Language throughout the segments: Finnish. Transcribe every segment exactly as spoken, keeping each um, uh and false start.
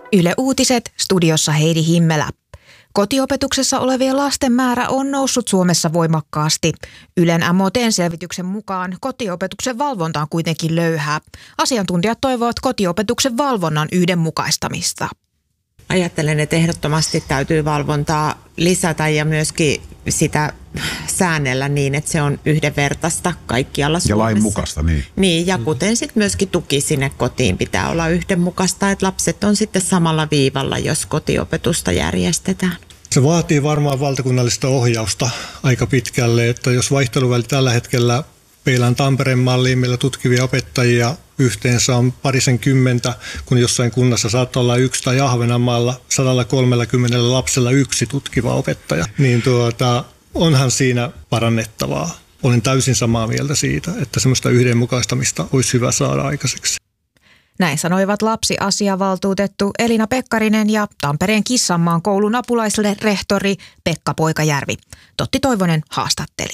Yle Uutiset, studiossa Heidi Himmelä. Kotiopetuksessa olevien lasten määrä on noussut Suomessa voimakkaasti. Ylen M O T-selvityksen mukaan kotiopetuksen valvonta on kuitenkin löyhää. Asiantuntijat toivovat kotiopetuksen valvonnan yhdenmukaistamista. Ajattelen, että ehdottomasti täytyy valvontaa lisätä ja myöskin sitä säännellä niin, että se on yhdenvertaista kaikkialla Suomessa. Ja lainmukaista, niin. Niin, ja kuten sitten myöskin tuki sinne kotiin pitää olla yhdenmukaista, että lapset on sitten samalla viivalla, jos kotiopetusta järjestetään. Se vaatii varmaan valtakunnallista ohjausta aika pitkälle, että jos vaihteluväli tällä hetkellä peilaan Tampereen malliin, meillä tutkivia opettajia yhteensä on parisen kymmentä, kun jossain kunnassa saattaa olla yksi tai Ahvenanmaalla sata kolmekymmentä lapsella yksi tutkiva opettaja, niin tuota, onhan siinä parannettavaa. Olen täysin samaa mieltä siitä, että semmoista yhdenmukaistamista olisi hyvä saada aikaiseksi. Näin sanoivat lapsiasiavaltuutettu Elina Pekkarinen ja Tampereen Kissanmaan koulun apulaisrehtori Pekka Poikajärvi. Totti Toivonen haastatteli.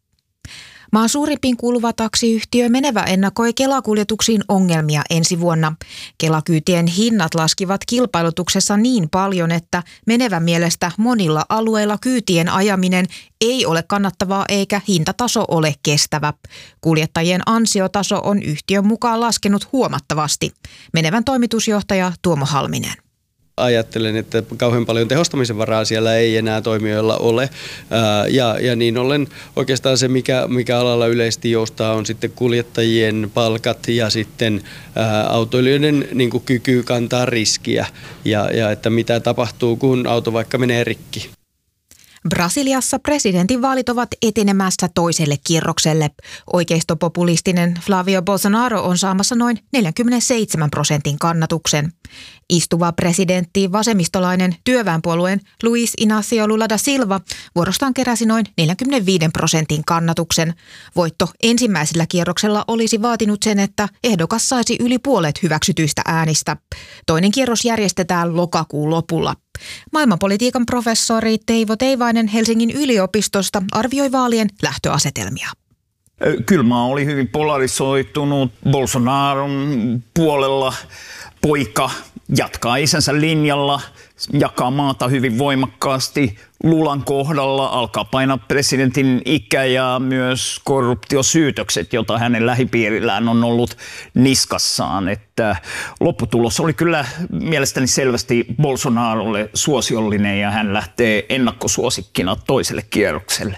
Maan suurimpiin kuuluva taksiyhtiö Menevä ennakoi Kela-kuljetuksiin ongelmia ensi vuonna. Kela-kyytien hinnat laskivat kilpailutuksessa niin paljon, että Menevän mielestä monilla alueilla kyytien ajaminen ei ole kannattavaa eikä hintataso ole kestävä. Kuljettajien ansiotaso on yhtiön mukaan laskenut huomattavasti. Menevän toimitusjohtaja Tuomo Halminen. Ajattelen, että kauhean paljon tehostamisen varaa siellä ei enää toimijoilla ole. Ää, ja, ja niin ollen oikeastaan se, mikä, mikä alalla yleisesti joustaa, on sitten kuljettajien palkat ja sitten ää, autoilijoiden niin kuin kyky kantaa riskiä ja, ja että mitä tapahtuu, kun auto vaikka menee rikki. Brasiliassa presidentinvaalit ovat etenemässä toiselle kierrokselle. Oikeistopopulistinen Flavio Bolsonaro on saamassa noin neljäkymmentäseitsemän prosentin kannatuksen. Istuva presidentti, vasemmistolainen työväenpuolueen Luis Inácio Lula da Silva vuorostaan keräsi noin neljäkymmentäviisi prosentin kannatuksen. Voitto ensimmäisellä kierroksella olisi vaatinut sen, että ehdokas saisi yli puolet hyväksytyistä äänistä. Toinen kierros järjestetään lokakuun lopulla. Maailmanpolitiikan professori Teivo Teivainen Helsingin yliopistosta arvioi vaalien lähtöasetelmia. Kyllä maa oli hyvin polarisoitunut. Bolsonaron puolella poika jatkaa isänsä linjalla, jakaa maata hyvin voimakkaasti. Lulan kohdalla alkaa painaa presidentin ikä ja myös korruptiosyytökset, jota hänen lähipiirillään on ollut niskassaan. Että lopputulos oli kyllä mielestäni selvästi Bolsonarolle suosiollinen ja hän lähtee ennakkosuosikkina toiselle kierrokselle.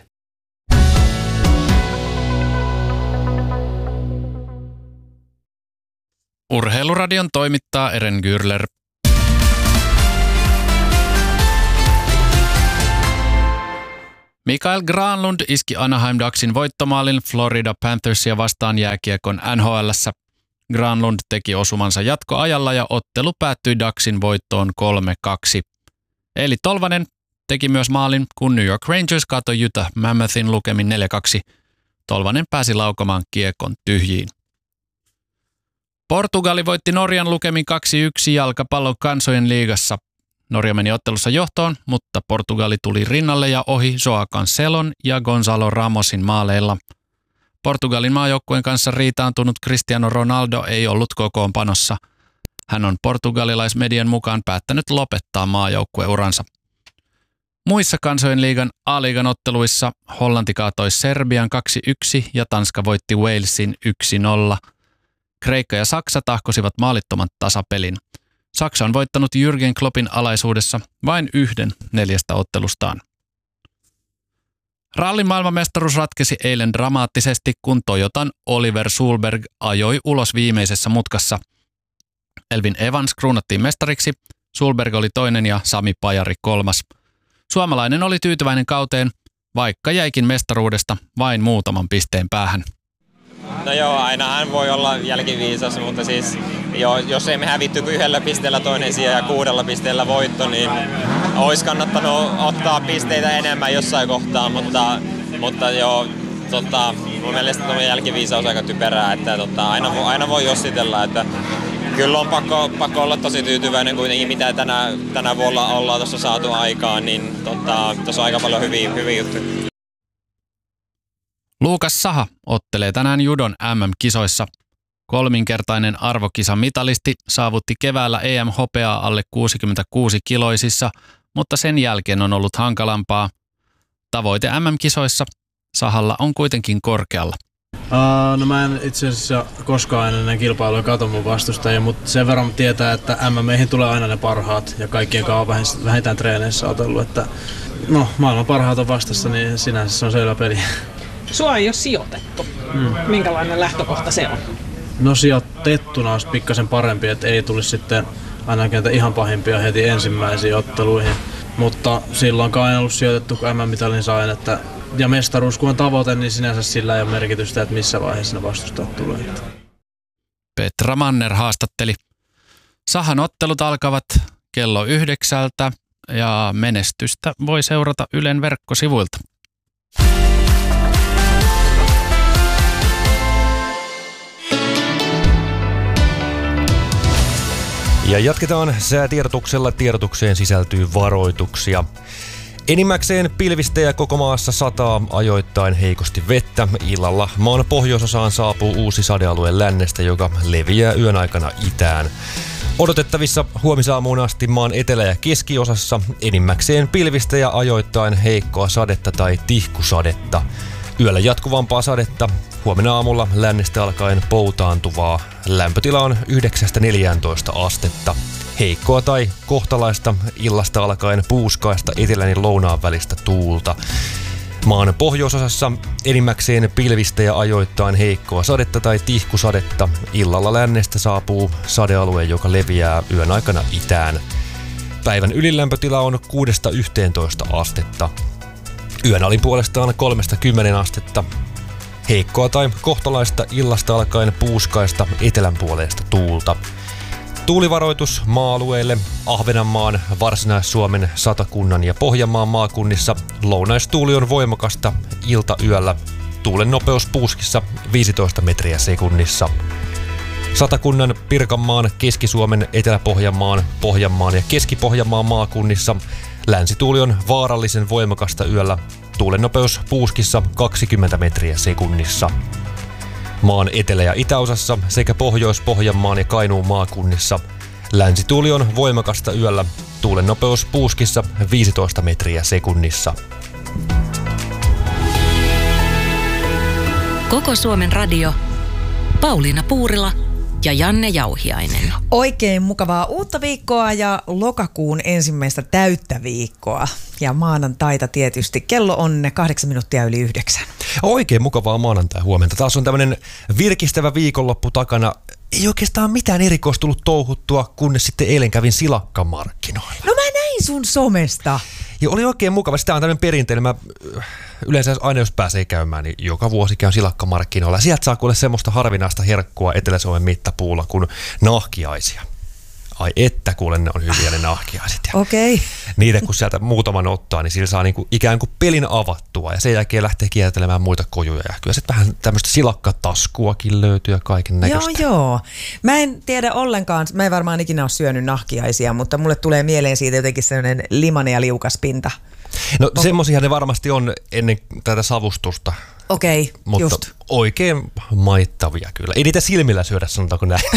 Urheiluradion toimittaa Eren Gürler. Mikael Granlund iski Anaheim Ducksin voittomaalin Florida Panthersia vastaan jääkiekon N H L:ssä. Granlund teki osumansa jatkoajalla ja ottelu päättyi Ducksin voittoon kolme kaksi. Eli Tolvanen teki myös maalin, kun New York Rangers kaatoi Utah Mammothin lukemin neljä kaksi. Tolvanen pääsi laukomaan kiekon tyhjiin. Portugali voitti Norjan lukemin kaksi yksi jalkapallon kansojen liigassa. Norja meni ottelussa johtoon, mutta Portugali tuli rinnalle ja ohi Joao Cancelon ja Gonzalo Ramosin maaleilla. Portugalin maajoukkueen kanssa riitaantunut Cristiano Ronaldo ei ollut kokoonpanossa. Hän on portugalilaismedian mukaan päättänyt lopettaa maajoukkueuransa. Muissa kansojen liigan A-liigan otteluissa Hollanti kaatoi Serbian kaksi yksi ja Tanska voitti Walesin yksi nolla. Kreikka ja Saksa tahkosivat maalittoman tasapelin. Saksa on voittanut Jürgen Kloppin alaisuudessa vain yhden neljästä ottelustaan. Rallin maailmanmestaruus ratkesi eilen dramaattisesti, kun Toyotan Oliver Solberg ajoi ulos viimeisessä mutkassa. Elvin Evans kruunattiin mestariksi, Solberg oli toinen ja Sami Pajari kolmas. Suomalainen oli tyytyväinen kauteen, vaikka jäikin mestaruudesta vain muutaman pisteen päähän. No joo, aina hän voi olla jälkiviisas, mutta siis jo, jos ei me hävitty yhdellä pisteellä toinen sija ja kuudella pisteellä voitto, niin olisi kannattanut ottaa pisteitä enemmän jossain kohtaa, mutta, mutta joo, tota, mun mielestä tuo jälkiviisaus on aika typerää, että tota, aina, aina voi jossitella, että kyllä on pakko, pakko olla tosi tyytyväinen kuitenkin, mitä tänä, tänä vuonna ollaan tuossa saatu aikaan, niin tota, tuossa on aika paljon hyviä, hyviä juttuja. Luukas Saha ottelee tänään judon M M-kisoissa. Kolminkertainen arvokisamitalisti saavutti keväällä E M-hopeaa alle kuusikymmentäkuusi kiloisissa, mutta sen jälkeen on ollut hankalampaa. Tavoite M M-kisoissa Sahalla on kuitenkin korkealla. Uh, no mä en itse asiassa koskaan ennen kilpailuja kato mun vastustajia, mutta sen verran tietää, että M M-meihin tulee aina ne parhaat ja kaikkien kanssa on vähintään treeneissä otellut, että no maailman parhaat on vastassa, niin sinänsä se on selvä peli. Sua ei ole sijoitettu. Hmm. Minkälainen lähtökohta se on? No sijoitettuna olisi pikkasen parempi, että ei tulisi sitten ainakin ihan pahimpia heti ensimmäisiin otteluihin. Mutta silloinkaan en ollut sijoitettu, kun M M-mitalin sain, että ja mestaruus kun on tavoite, niin sinänsä sillä ei ole merkitystä, että missä vaiheessa ne vastustajat tulee. Petra Manner haastatteli. Sahan ottelut alkavat kello yhdeksältä ja menestystä voi seurata Ylen verkkosivuilta. Ja jatketaan säätiedotuksella. Tiedotukseen sisältyy varoituksia. Enimmäkseen pilvistä ja koko maassa sataa, ajoittain heikosti vettä. Illalla maan pohjoisosaan saapuu uusi sadealue lännestä, joka leviää yön aikana itään. Odotettavissa huomisaamuun asti maan etelä- ja keskiosassa enimmäkseen pilvistä ja ajoittain heikkoa sadetta tai tihkusadetta. Yöllä jatkuvampaa sadetta, huomenna aamulla lännestä alkaen poutaantuvaa. Lämpötila on yhdeksästä neljääntoista astetta. Heikkoa tai kohtalaista, illasta alkaen puuskaista etelän ja lounaan välistä tuulta. Maan pohjoisosassa enimmäkseen pilvistä ja ajoittain heikkoa sadetta tai tihkusadetta. Illalla lännestä saapuu sadealue, joka leviää yön aikana itään. Päivän ylilämpötila on kuudesta yhteentoista astetta. Yön alin puolestaan kolmesta kymmeneen astetta. Heikkoa tai kohtalaista, illasta alkaen puuskaista etelän puoleista tuulta. Tuulivaroitus maa-alueille Ahvenanmaan, Varsinais-Suomen, Satakunnan ja Pohjanmaan maakunnissa. Lounaistuuli on voimakasta iltayöllä. Tuulen nopeus puuskissa viisitoista metriä sekunnissa. Satakunnan, Pirkanmaan, Keski-Suomen, Etelä-Pohjanmaan, Pohjanmaan ja Keski-Pohjanmaan maakunnissa. Länsituuli on vaarallisen voimakasta yöllä. Tuulen nopeus puuskissa kaksikymmentä metriä sekunnissa. Maan etelä- ja itäosassa sekä Pohjois-Pohjanmaan ja Kainuun maakunnissa. Länsituuli on voimakasta yöllä. Tuulen nopeus puuskissa viisitoista metriä sekunnissa. Koko Suomen radio. Pauliina Puurila ja Janne Jauhiainen. Oikein mukavaa uutta viikkoa ja lokakuun ensimmäistä täyttä viikkoa. Ja maanantaita tietysti. Kello on kahdeksan minuuttia yli yhdeksän. Oikein mukavaa maanantai huomenta. Taas on tämmöinen virkistävä viikonloppu takana. Ei oikeastaan mitään erikoista tullut touhuttua, kunnes sitten eilen kävin silakkamarkkinoilla. No mä näin sun somesta. Ja oli oikein mukava. Sitä on tämmöinen perinteinen. Mä yleensä aina jos pääsee käymään, niin joka vuosi käyn silakkamarkkinoilla. Sieltä saa kuule semmoista harvinaista herkkua Etelä-Suomen mittapuulla kuin nahkiaisia. Ai että kuule, ne on hyviä ne nahkiaiset. Okei. Okay. Niitä kun sieltä muutaman ottaa, niin sillä saa niinku ikään kuin pelin avattua ja sen jälkeen lähtee kiertelemään muita kojuja. Ja kyllä sitten vähän tämmöistä silakkataskuakin löytyy ja kaiken näköistä. Joo, joo. Mä en tiedä ollenkaan, mä en varmaan ikinä ole syönyt nahkiaisia, mutta mulle tulee mieleen siitä jotenkin sellainen limanen ja liukas pinta. No on... semmoisia ne varmasti on ennen tätä savustusta. Okei, okay, mutta just. Oikein maittavia kyllä. Ei niitä silmillä syödä, sanotaanko näin.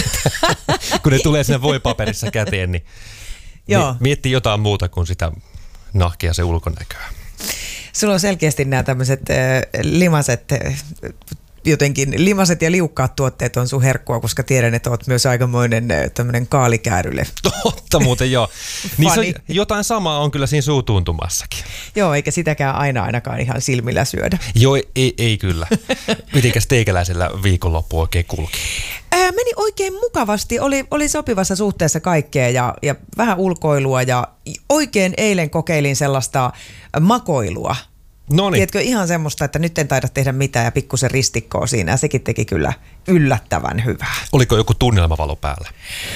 Kun ne tulee sinne voipaperissa käteen, niin Joo. miettii jotain muuta kuin sitä nahkia se ulkonäköä. Sulla on selkeästi nämä tämmöiset äh, limaset, äh, jotenkin limaset ja liukkaat tuotteet on sun herkkua, koska tiedän, että oot myös aikamoinen äh, tämmöinen kaalikääryle. Totta muuten joo. Niin se on, jotain samaa on kyllä siinä suutuntumassakin. Joo, eikä sitäkään aina ainakaan ihan silmillä syödä. Joo, ei, ei kyllä. Mitenkäs teikäläisellä viikonloppu oikein kulki? Ää, meni oikein mukavasti, oli, oli sopivassa suhteessa kaikkea ja, ja vähän ulkoilua ja oikein eilen kokeilin sellaista makoilua. Noniin. Tiedätkö, ihan semmoista, että nyt en taida tehdä mitään ja pikkusen ristikkoa siinä ja sekin teki kyllä yllättävän hyvää. Oliko joku tunnelmavalo päällä?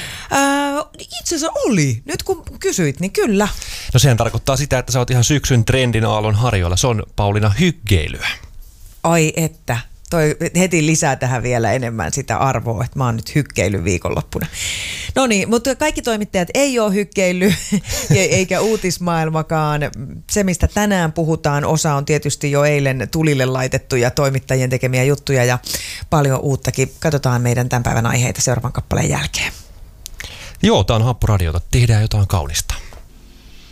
Ää, itse asiassa oli. Nyt kun kysyit, niin kyllä. No sehän tarkoittaa sitä, että sä oot ihan syksyn trendin aallon harjoilla. Se on Pauliina hyggeilyä. Ai että. toi heti lisää tähän vielä enemmän sitä arvoa, että mä oon nyt hykkeily viikonloppuna. No niin, mutta kaikki toimittajat ei ole hykkeily, eikä uutismaailmakaan. Se, mistä tänään puhutaan, osa on tietysti jo eilen tulille laitettuja toimittajien tekemiä juttuja ja paljon uuttakin. Katsotaan meidän tämän päivän aiheita seuraavan kappaleen jälkeen. Joo, tää on Happuradiota. Tehdään jotain kaunista.